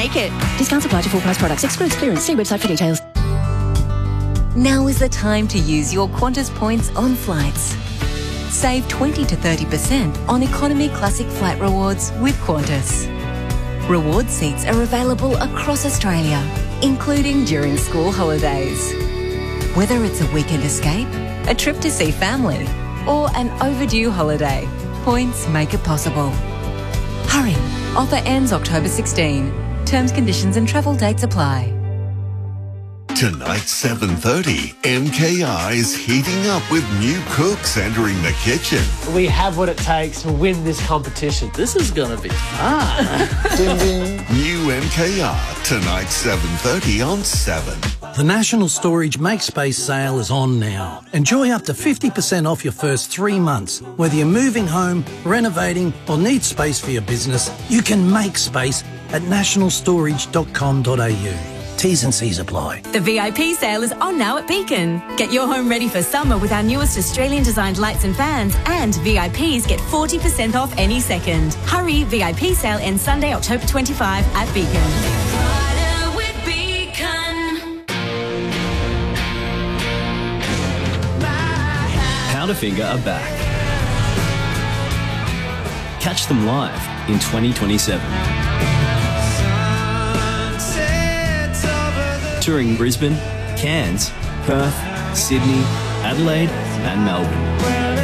make it. Discounts apply to full price products. Excludes clearance. See website for details. Now is the time to use your Qantas points on flights. Save 20 to 30% on Economy Classic Flight Rewards with Qantas. Reward seats are available across Australia, including during school holidays. Whether it's a weekend escape, a trip to see family, or an overdue holiday, points make it possible. Hurry! Offer ends October 16. Terms, conditions and travel dates apply. Tonight, 7:30, MKR is heating up with new cooks entering the kitchen. We have what it takes to win this competition. This is going to be fun. Ding, ding. New MKR, tonight, 7:30 on 7. The National Storage Make Space sale is on now. Enjoy up to 50% off your first 3 months. Whether you're moving home, renovating or need space for your business, you can make space at nationalstorage.com.au. T's and C's apply. The VIP sale is on now at Beacon. Get your home ready for summer with our newest Australian-designed lights and fans, and VIPs get 40% off any second. Hurry, VIP sale ends Sunday, October 25 at Beacon. Powderfinger are back. Catch them live in 2027. Touring Brisbane, Cairns, Perth, Sydney, Adelaide and Melbourne.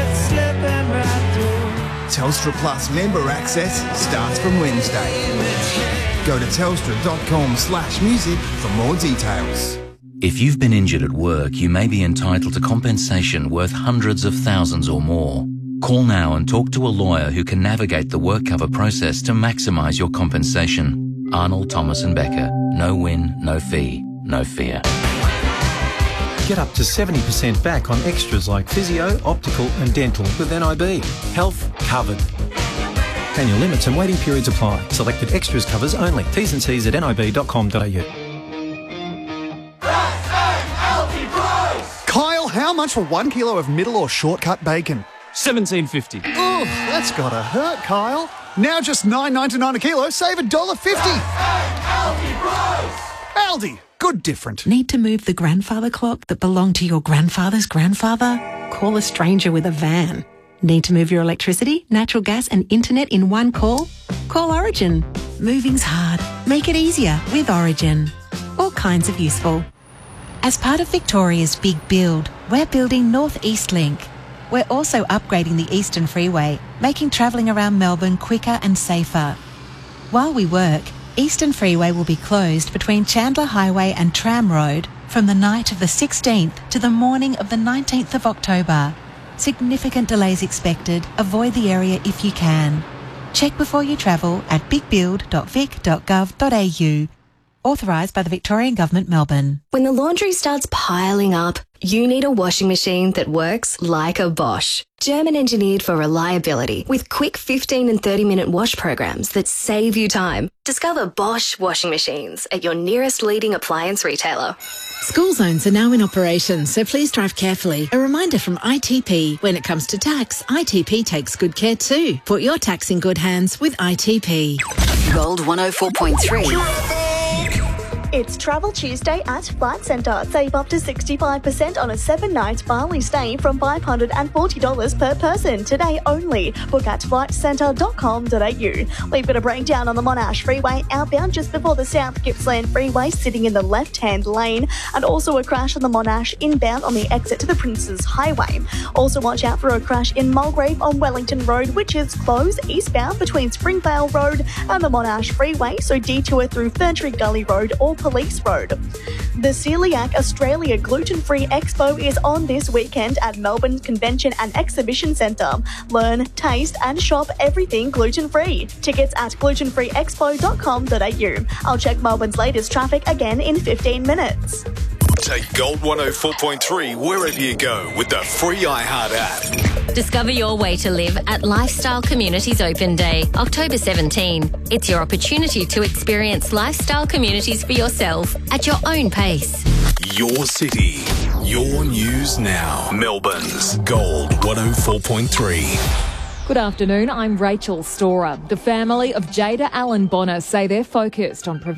Telstra Plus member access starts from Wednesday. Go to telstra.com/music for more details. If you've been injured at work, you may be entitled to compensation worth hundreds of thousands or more. Call now and talk to a lawyer who can navigate the work cover process to maximise your compensation. Arnold, Thomas and Becker. No win, no fee. No fear. Get up to 70% back on extras like physio, optical and dental with NIB. Health covered. Annual limits and waiting periods apply. Selected extras covers only. T's and C's at nib.com.au. Kyle, how much for 1 kilo of middle or shortcut bacon? $17.50. Oh, that's gotta hurt, Kyle. Now just $9.99 a kilo, save $1.50. Aldi, good different. Need to move the grandfather clock that belonged to your grandfather's grandfather? Call a stranger with a van. Need to move your electricity, natural gas and internet in one call? Call Origin. Moving's hard. Make it easier with Origin. All kinds of useful. As part of Victoria's Big Build, we're building North East Link. We're also upgrading the Eastern Freeway, making travelling around Melbourne quicker and safer. While we work, Eastern Freeway will be closed between Chandler Highway and Tram Road from the night of the 16th to the morning of the 19th of October. Significant delays expected. Avoid the area if you can. Check before you travel at bigbuild.vic.gov.au. Authorised by the Victorian Government, Melbourne. When the laundry starts piling up, you need a washing machine that works like a Bosch. German engineered for reliability with quick 15 and 30-minute wash programs that save you time. Discover Bosch washing machines at your nearest leading appliance retailer. School zones are now in operation, so please drive carefully. A reminder from ITP. When it comes to tax, ITP takes good care too. Put your tax in good hands with ITP. Gold 104.3. It's Travel Tuesday at Flight Centre. Save up to 65% on a 7-night Bali stay from $540 per person today only. Book at flightcentre.com.au. We've got a breakdown on the Monash Freeway outbound just before the South Gippsland Freeway sitting in the left-hand lane, and also a crash on the Monash inbound on the exit to the Princes Highway. Also watch out for a crash in Mulgrave on Wellington Road, which is closed eastbound between Springvale Road and the Monash Freeway, so detour through Ferntree Gully Road or Police Road. The Celiac Australia Gluten-Free Expo is on this weekend at Melbourne Convention and Exhibition Centre. Learn, taste and shop everything gluten-free. Tickets at glutenfreeexpo.com.au. I'll check Melbourne's latest traffic again in 15 minutes. Take Gold 104.3 wherever you go with the free iHeart app. Discover your way to live at Lifestyle Communities Open Day, October 17. It's your opportunity to experience lifestyle communities for yourself at your own pace. Your city, your news now. Melbourne's Gold 104.3. Good afternoon, I'm Rachel Storer. The family of Jada Allen Bonner say they're focused on